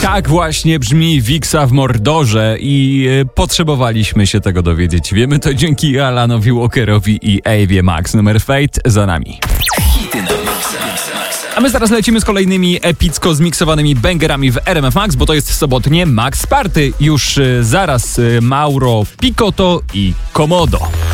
Tak właśnie brzmi Wiksa w Mordorze i potrzebowaliśmy się tego dowiedzieć. Wiemy to dzięki Alanowi Walkerowi i Ewie Max. Numer Fate za nami. Hity na Maxa. A my zaraz lecimy z kolejnymi epicko zmiksowanymi bangerami w RMF Max, bo to jest sobotnie Max Party. Już zaraz Mauro Picotto i Komodo.